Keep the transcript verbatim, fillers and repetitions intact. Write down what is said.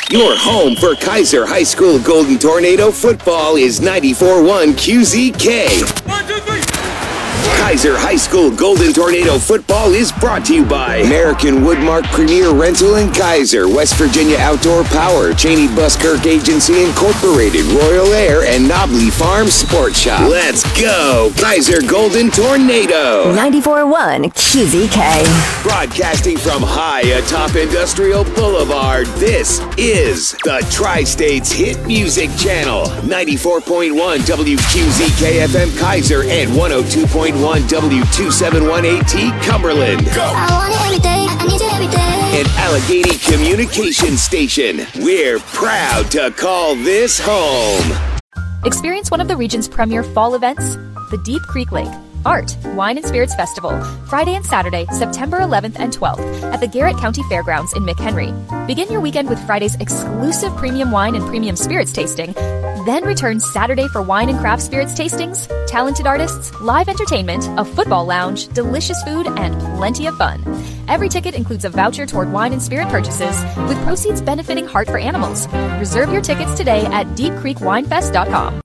Your home for Kaiser High School Golden Tornado football is ninety-four point one Q Z K. One, two, three. Kaiser High School Golden Tornado football is brought to you by American Woodmark Premier Rental and Kaiser, West Virginia Outdoor Power, Cheney Buskirk Agency Incorporated, Royal Air, and Knobley Farm Sports Shop. Let's go, Kaiser Golden Tornado. ninety-four point one Q Z K. Broadcasting from high atop Industrial Boulevard, this is the Tri-States Hit Music Channel. ninety-four point one W Q Z K F M Kaiser and one oh two point one W two seven one A T Cumberland. Go. I want it every day. I need it every day. An Allegheny Communication Station. We're proud to call this home. Experience one of the region's premier fall events, the Deep Creek Lake Art, Wine and Spirits Festival, Friday and Saturday, September eleventh and twelfth at the Garrett County Fairgrounds in McHenry. Begin your weekend with Friday's exclusive premium wine and premium spirits tasting, then return Saturday for wine and craft spirits tastings, talented artists, live entertainment, a football lounge, delicious food, and plenty of fun. Every ticket includes a voucher toward wine and spirit purchases, with proceeds benefiting Heart for Animals. Reserve your tickets today at deep creek wine fest dot com.